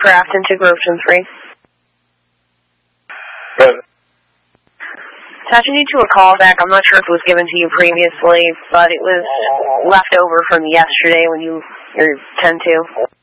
Grafton to Groveton 3. Good. Attaching you to a callback. I'm not sure if it was given to you previously, but it was left over from yesterday when you were 10-2.